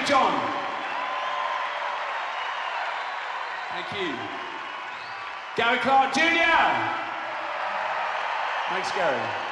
Big John. Thank you. Gary Clark Jr. Thanks, Gary.